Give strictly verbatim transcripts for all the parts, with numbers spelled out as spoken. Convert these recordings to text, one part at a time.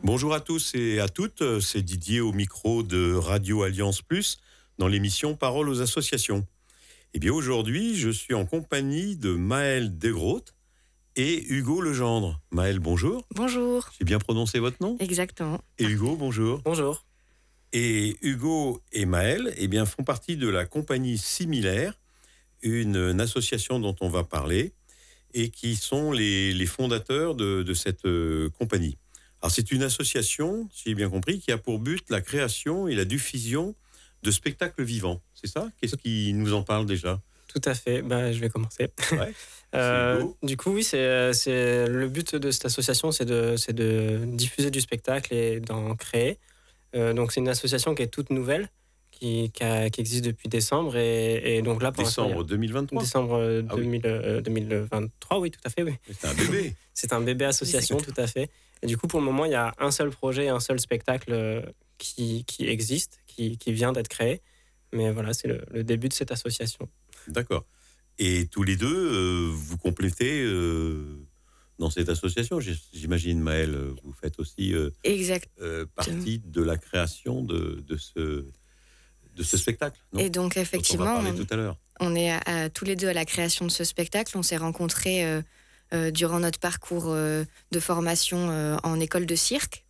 Bonjour à tous et à toutes, c'est Didier au micro de Radio Alliance Plus dans l'émission Parole aux associations. Eh bien aujourd'hui, je suis en compagnie de Maëlle Desgrottes et Hugo Legendre. Maëlle, bonjour. Bonjour. J'ai bien prononcé votre nom ? Exactement. Et Hugo, bonjour. Bonjour. Et Hugo et Maëlle eh bien, font partie de la compagnie Similaire, une, une association dont on va parler, et qui sont les, les fondateurs de, de cette euh, compagnie. Alors c'est une association, si j'ai bien compris, qui a pour but la création et la diffusion de spectacles vivants. C'est ça ? Qu'est-ce qui nous en parle déjà ? Tout à fait. Bah, je vais commencer. Ouais. euh, du coup, oui, c'est, c'est le but de cette association, c'est de, c'est de diffuser du spectacle et d'en créer. Euh, donc c'est une association qui est toute nouvelle, qui, qui, a, qui existe depuis décembre et, et donc là pour décembre deux mille vingt-trois. Décembre ah deux mille, oui. euh, deux mille vingt-trois, oui, tout à fait, oui. C'est un bébé. C'est un bébé association, tout à fait. Et du coup, pour le moment, il y a un seul projet, un seul spectacle qui, qui existe, qui, qui vient d'être créé. Mais voilà, c'est le, le début de cette association. D'accord. Et tous les deux, euh, vous complétez euh, dans cette association. J'imagine, Maëlle, vous faites aussi euh, exact. euh, partie de la création de, de, ce, de ce spectacle. Non ? Et donc, effectivement, dont on va parler on, tout à l'heure. On est à, à, tous les deux à la création de ce spectacle. On s'est rencontrés euh, euh, durant notre parcours euh, de formation euh, en école de cirque.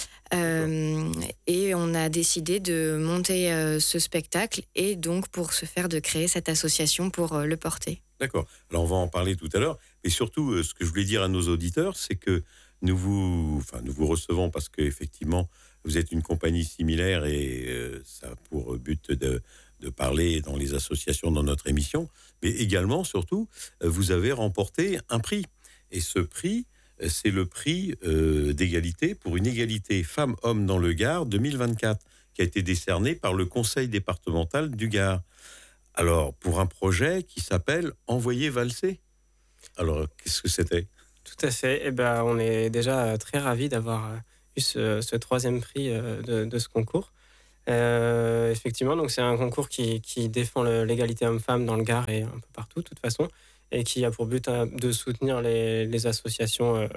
Euh, et on a décidé de monter euh, ce spectacle et donc pour ce faire de créer cette association pour euh, le porter. D'accord. Alors on va en parler tout à l'heure. Mais surtout, euh, ce que je voulais dire à nos auditeurs, c'est que nous vous, enfin, nous vous recevons parce qu'effectivement, vous êtes une compagnie similaire et euh, ça a pour but de, de parler dans les associations dans notre émission. Mais également, surtout, vous avez remporté un prix. Et ce prix, c'est le prix euh, d'égalité pour une égalité femmes-hommes dans le Gard deux mille vingt-quatre, qui a été décerné par le conseil départemental du Gard. Alors, pour un projet qui s'appelle « Envoyer valser ». Alors, qu'est-ce que c'était ? Tout à fait. Eh ben, on est déjà très ravis d'avoir eu ce, ce troisième prix de, de ce concours. Euh, effectivement, donc c'est un concours qui, qui défend le, l'égalité homme-femme dans le Gard et un peu partout, de toute façon, et qui a pour but de soutenir les, les associations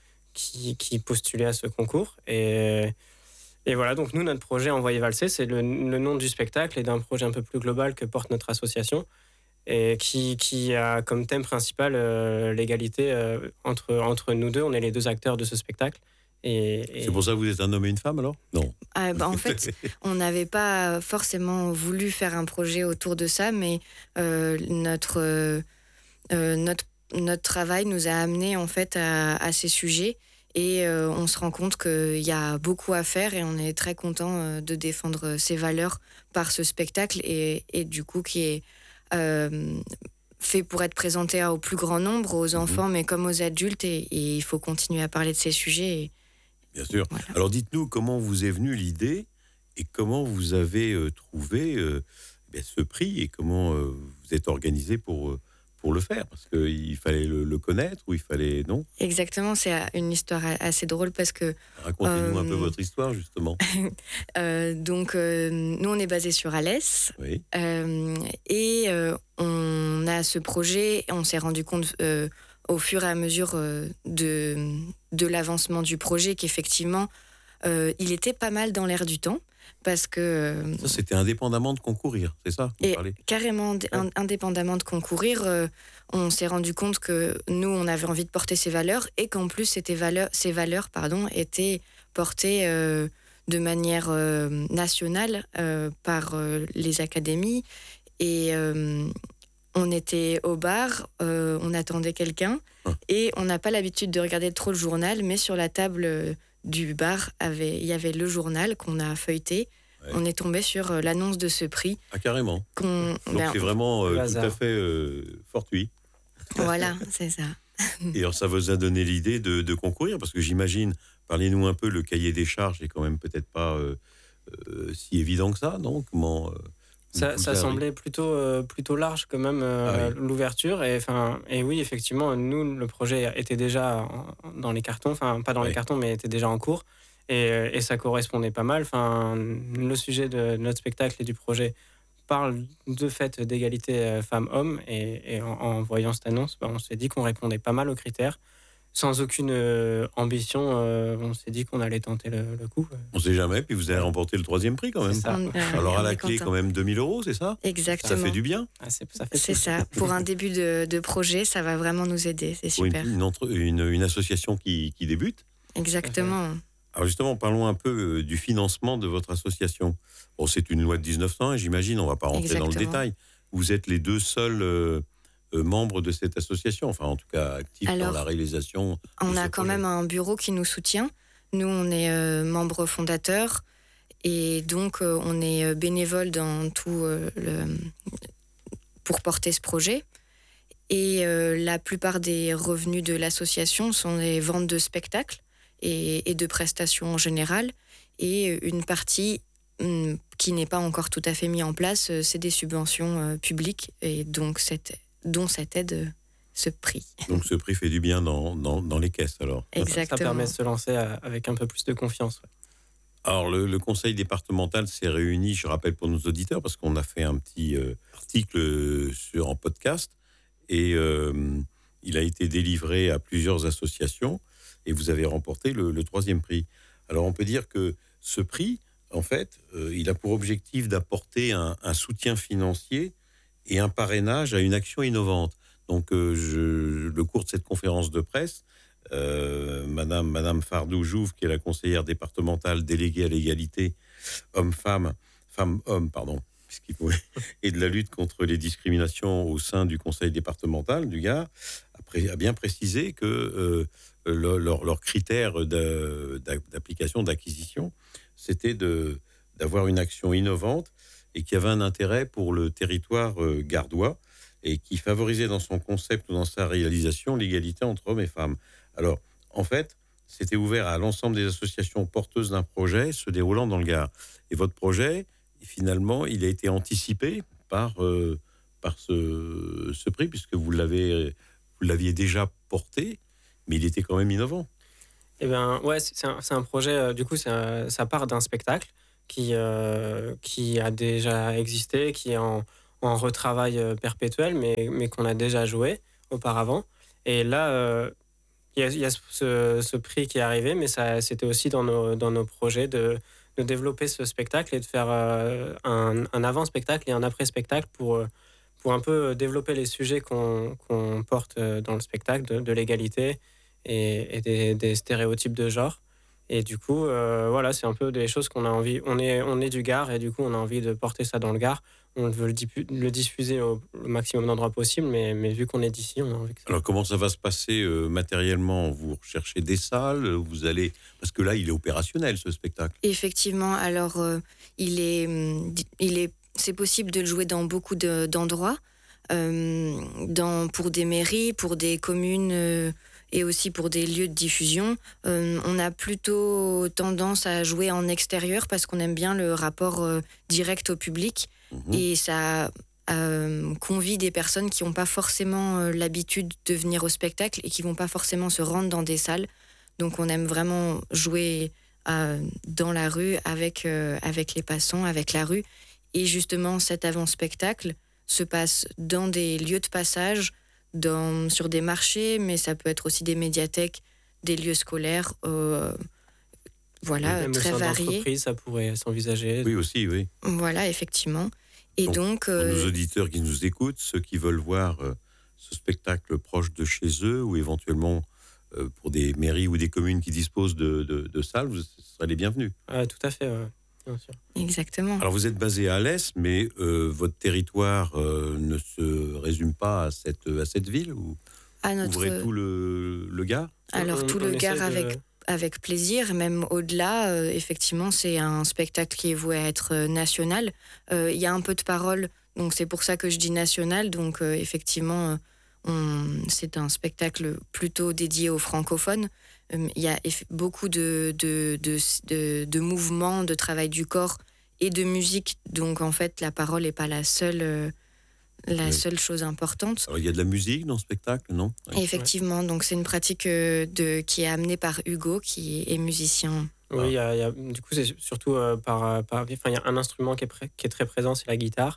qui, qui postulaient à ce concours. Et, et voilà, donc nous, notre projet Envoyer valser, c'est le, le nom du spectacle et d'un projet un peu plus global que porte notre association, et qui, qui a comme thème principal euh, l'égalité euh, entre, entre nous deux. On est les deux acteurs de ce spectacle. Et, et... C'est pour ça que vous êtes un homme et une femme, alors ? Non. Ah, bah, en fait, on n'avait pas forcément voulu faire un projet autour de ça, mais euh, notre, euh, notre, notre travail nous a amené en fait à, à ces sujets. Et euh, on se rend compte qu'il y a beaucoup à faire et on est très content euh, de défendre ces valeurs par ce spectacle et, et du coup qui est euh, fait pour être présenté au plus grand nombre, aux enfants, mmh. mais comme aux adultes. Et, et il faut continuer à parler de ces sujets. Et, Bien sûr. Voilà. Alors dites-nous comment vous est venue l'idée et comment vous avez euh, trouvé euh, bien, ce prix et comment euh, vous êtes organisé pour, euh, pour le faire, parce qu'il fallait le, le connaître ou il fallait... Non ? Exactement, c'est une histoire assez drôle parce que... Racontez-nous euh, un peu votre histoire, justement. euh, donc, euh, nous, on est basé sur Alès. Oui. Euh, et euh, on a ce projet, on s'est rendu compte... Euh, au fur et à mesure euh, de, de l'avancement du projet, qu'effectivement, euh, il était pas mal dans l'air du temps, parce que... Euh, ça, c'était indépendamment de concourir, c'est ça vous et parlez ? Carrément, ouais. ind- indépendamment de concourir, euh, on s'est rendu compte que nous, on avait envie de porter ces valeurs, et qu'en plus, ces valeurs, ces valeurs pardon, étaient portées euh, de manière euh, nationale euh, par euh, les académies, et... Euh, on était au bar, euh, on attendait quelqu'un ah. et on n'a pas l'habitude de regarder trop le journal, mais sur la table du bar, avait, il y avait le journal qu'on a feuilleté. Ouais. On est tombé sur euh, l'annonce de ce prix. Ah, carrément. Qu'on, Donc ben, c'est vraiment euh, tout à fait euh, fortuit. Voilà, c'est ça. Et alors ça vous a donné l'idée de, de concourir, parce que j'imagine, parlez-nous un peu, le cahier des charges n'est quand même peut-être pas euh, euh, si évident que ça, non ? Comment... Euh, Ça, ça semblait plutôt, euh, plutôt large quand même, euh, ah oui. l'ouverture. Et, et oui, effectivement, nous, le projet était déjà en, dans les cartons, enfin pas dans oui. les cartons, mais était déjà en cours. Et, et ça correspondait pas mal. Enfin, le sujet de notre spectacle et du projet parle de fait d'égalité femmes-hommes. Et, et en, en voyant cette annonce, ben, on s'est dit qu'on répondait pas mal aux critères. sans aucune euh, ambition, euh, on s'est dit qu'on allait tenter le, le coup. On ne sait jamais, puis vous avez remporté le troisième prix quand même. C'est ça. On- euh, Alors à on la est clé, content. quand même deux mille euros, c'est ça? Exactement. Ça fait du bien. Ah, c'est, ça fait C'est plaisir. ça. Pour un début de, de projet, ça va vraiment nous aider. C'est Pour une, super. une, entre- une, une association qui, qui débute. Exactement. Alors justement, parlons un peu euh, du financement de votre association. Bon, c'est une loi de dix-neuf cent un, j'imagine, on ne va pas rentrer dans le Exactement. détail. Vous êtes les deux seuls euh, euh, membres de cette association, enfin en tout cas actifs Alors, dans la réalisation de On ce a quand projet. même un bureau qui nous soutient. Nous, on est euh, membres fondateurs et donc euh, on est euh, bénévole dans tout euh, le pour porter ce projet. Et euh, la plupart des revenus de l'association sont les ventes de spectacles et, et de prestations en général. Et une partie hum, qui n'est pas encore tout à fait mise en place, euh, c'est des subventions euh, publiques et donc cette, dont cette aide euh, ce prix. Donc ce prix fait du bien dans, dans, dans les caisses alors. Exactement. Ça permet de se lancer euh, avec un peu plus de confiance. Ouais. Alors, le, le conseil départemental s'est réuni, je rappelle pour nos auditeurs, parce qu'on a fait un petit euh, article sur, en podcast, et euh, il a été délivré à plusieurs associations, et vous avez remporté le, le troisième prix. Alors, on peut dire que ce prix, en fait, euh, il a pour objectif d'apporter un, un soutien financier et un parrainage à une action innovante. Donc, euh, je, le cours de cette conférence de presse, Euh, Madame, Madame Fardou Jouve, qui est la conseillère départementale déléguée à l'égalité homme-femme, femme-homme, pardon, puisqu'il faut, et de la lutte contre les discriminations au sein du conseil départemental du Gard, a, pré, a bien précisé que euh, leurs leur, leur critères de, d'application, d'acquisition, c'était de, d'avoir une action innovante et qui avait un intérêt pour le territoire euh, gardois et qui favorisait dans son concept ou dans sa réalisation l'égalité entre hommes et femmes. Alors, en fait, c'était ouvert à l'ensemble des associations porteuses d'un projet se déroulant dans le Gard. Et votre projet, finalement, il a été anticipé par, euh, par ce, ce prix, puisque vous, l'avez, vous l'aviez déjà porté, mais il était quand même innovant. Eh bien, ouais, c'est un, c'est un projet, euh, du coup, un, ça part d'un spectacle qui, euh, qui a déjà existé, qui est en, en retravail perpétuel, mais, mais qu'on a déjà joué auparavant. Et là... Euh, Il y a, il y a ce, ce prix qui est arrivé, mais ça, c'était aussi dans nos, dans nos projets de, de développer ce spectacle et de faire euh, un, un avant-spectacle et un après-spectacle pour, pour un peu développer les sujets qu'on, qu'on porte dans le spectacle, de, de l'égalité et, et des, des stéréotypes de genre. Et du coup, euh, voilà, c'est un peu des choses qu'on a envie. On est, on est du Gard et du coup, on a envie de porter ça dans le Gard. On veut le, diffu- le diffuser au maximum d'endroits possible, mais, mais vu qu'on est d'ici, on a envie que ça... Alors, comment ça va se passer euh, matériellement? Vous recherchez des salles? Vous allez... Parce que là, il est opérationnel, ce spectacle. Effectivement, alors, euh, il est, il est, c'est possible de le jouer dans beaucoup de, d'endroits, euh, dans, pour des mairies, pour des communes... Euh, et aussi pour des lieux de diffusion. Euh, on a plutôt tendance à jouer en extérieur parce qu'on aime bien le rapport euh, direct au public. Mmh. Et ça euh, convie des personnes qui n'ont pas forcément euh, l'habitude de venir au spectacle et qui ne vont pas forcément se rendre dans des salles. Donc on aime vraiment jouer euh, dans la rue avec, euh, avec les passants, avec la rue. Et justement, cet avant-spectacle se passe dans des lieux de passage, Dans, sur des marchés, mais ça peut être aussi des médiathèques, des lieux scolaires, euh, voilà, même très variés. Ça pourrait s'envisager. Oui, aussi, oui. Voilà, effectivement. Et donc, donc euh, nos auditeurs qui nous écoutent, ceux qui veulent voir euh, ce spectacle proche de chez eux, ou éventuellement euh, pour des mairies ou des communes qui disposent de, de, de salles, vous serez les bienvenus. Ah, tout à fait, ouais. Bien sûr. Exactement. Alors vous êtes basé à Alès, mais euh, votre territoire euh, ne se résume pas à cette, à cette ville ou à notre... ouvrez tout le, le Gard? Alors on, tout on le Gard de... avec, avec plaisir, même au-delà, euh, effectivement c'est un spectacle qui est voué à être national. Il euh, y a un peu de parole, donc c'est pour ça que je dis national, donc euh, effectivement euh, on, c'est un spectacle plutôt dédié aux francophones. Il y a beaucoup de, de, de, de, de mouvements, de travail du corps et de musique. Donc, en fait, la parole n'est pas la seule, euh, la oui. seule chose importante. Alors, il y a de la musique dans le spectacle, non? Oui. Effectivement. Donc, c'est une pratique euh, de, qui est amenée par Hugo, qui est musicien. Oui, ah. y a, y a, du coup, c'est surtout euh, par... par enfin, il y a un instrument qui est, pré, qui est très présent, c'est la guitare,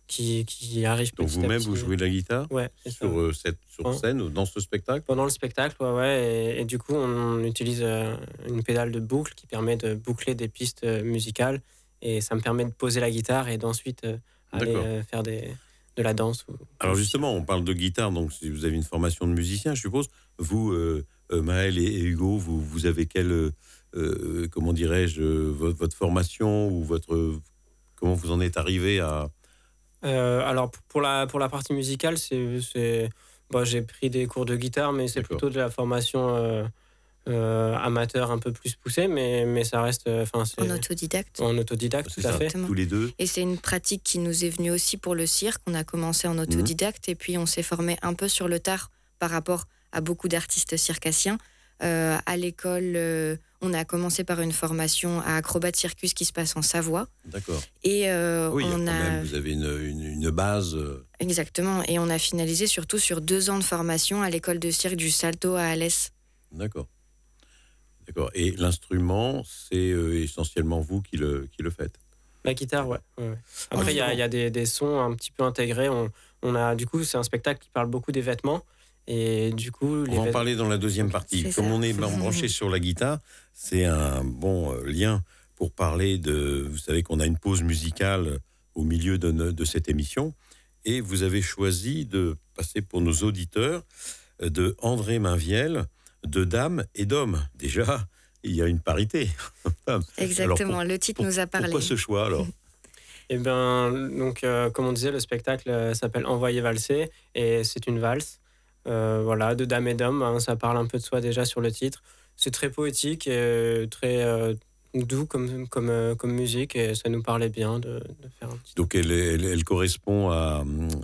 qui, qui arrive Donc petit à vous-même, petit. vous jouez de la guitare Ouais, c'est ça. sur, euh, cette, sur Ouais. scène, dans ce spectacle? Pendant le spectacle, ouais, ouais. Et, et du coup, on utilise euh, une pédale de boucle qui permet de boucler des pistes euh, musicales. Et ça me permet de poser la guitare et d'ensuite euh, aller D'accord. euh, faire des, de la danse. Ou, Alors ou- justement, on parle de guitare, donc si vous avez une formation de musicien, je suppose. Vous, euh, euh, Maël et, et Hugo, vous, vous avez quelle, euh, euh, comment dirais-je, euh, votre, votre formation ou votre, comment vous en êtes arrivé à... Euh, alors, pour- pour la, pour la partie musicale, c'est, c'est, bon, j'ai pris des cours de guitare, mais c'est D'accord. plutôt de la formation euh, euh, amateur un peu plus poussée, mais, mais ça reste euh, enfin, c'est En autodidacte. en autodidacte, C'est tout à ça, fait. Exactement. tous les deux. Et c'est une pratique qui nous est venue aussi pour le cirque. On a commencé en autodidacte et puis on s'est formé un peu sur le tard par rapport à beaucoup d'artistes circassiens. Euh, à l'école, euh, on a commencé par une formation à Acrobat Circus qui se passe en Savoie. D'accord. Et euh, Oui, il y a on quand a même, vous avez une, une, une base. euh, exactement. Et on a finalisé surtout sur deux ans de formation à l'école de cirque du Salto à Alès. D'accord. D'accord. Et l'instrument, c'est euh, essentiellement vous qui le, qui le faites. La guitare, ouais. ouais, ouais. Après, Ouais. il y a, il y a des, des sons un petit peu intégrés. On, on a, du coup, c'est un spectacle qui parle beaucoup des vêtements. Et du coup, les On va en vêt- parler dans la deuxième partie. C'est Comme ça. on est branché sur la guitare, c'est un bon euh, lien pour parler de... Vous savez qu'on a une pause musicale au milieu de, ne- de cette émission. Et vous avez choisi de passer pour nos auditeurs euh, de André Mainviel, de dames et d'hommes. Déjà, il y a une parité. Exactement. Alors, le titre pour- nous a parlé. Pourquoi ce choix alors? Eh ben, donc, euh, comme on disait, le spectacle euh, s'appelle Envoyer valser et c'est une valse. Euh, voilà, de dames et d'hommes, hein, ça parle un peu de soi déjà sur le titre. C'est très poétique et très euh, doux comme, comme, euh, comme musique et ça nous parlait bien de, de faire un petit. Donc elle, elle, elle correspond à,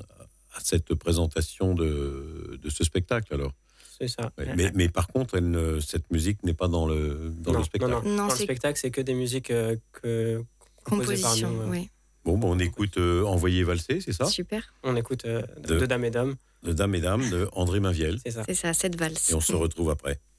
à cette présentation de, de ce spectacle alors. C'est ça. Ouais, mais, mais par contre, elle ne- cette musique n'est pas dans le, dans non, le spectacle. non, non. Non, Dans le c'est- spectacle, c'est que des musiques euh, que, composées par Composition, nous. euh. oui. Bon, bon, on écoute euh, Envoyer valser, c'est ça? Super. On écoute euh, De- de dames et d'hommes. De Dames et Dames de André Mainviel. C'est ça. C'est ça, cette valse. Et on se retrouve après.